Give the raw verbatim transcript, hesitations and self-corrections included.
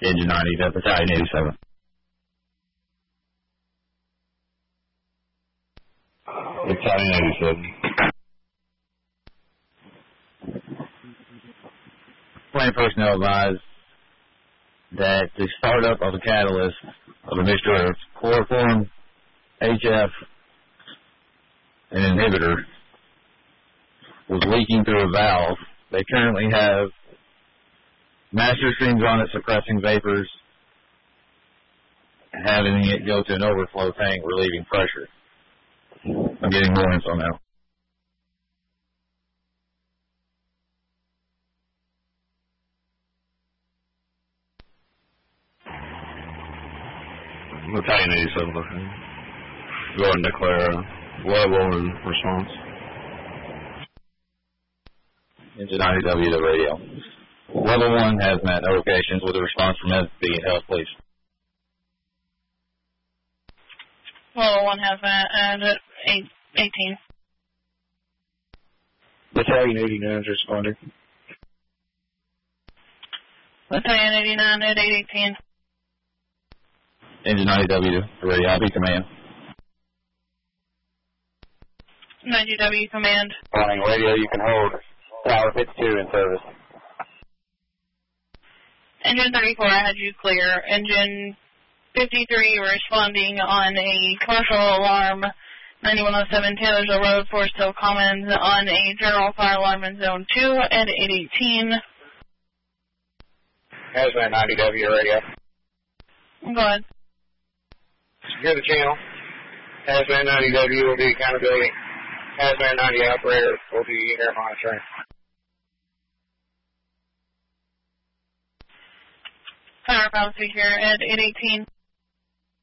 Engine ninety, that Battalion eighty-seven. Battalion eighty-seven. Plant personnel advised that the startup of the catalyst of a mixture of chloroform, H F, and inhibitor was leaking through a valve. They currently have master streams on it suppressing vapors, having it go to an overflow tank, relieving pressure. I'm getting more info now. Battalion eighty-seven, go ahead and declare level and response. Engine ninety W to radio. Level one hazmat notifications with a response from S B Health, please. Level one hazmat and eight, eighteen. Battalion eighty-nine is responding. Battalion eighty-nine at eight eighteen. Engine ninety W to radio. I B command. ninety W command. Flying radio, you can hold. Tower fifty-two in service. Engine thirty-four, I had you clear. Engine fifty-three responding on a commercial alarm. ninety-one oh seven Taylorsville Road, Forest Hill Commons on a general fire alarm in zone two at eight eighteen. Hazmat ninety W radio. Go ahead. Secure the channel. Hazmat ninety W will be accountability. Hazmat ninety operator will be air monitoring. Fire pound secure at eight eighteen.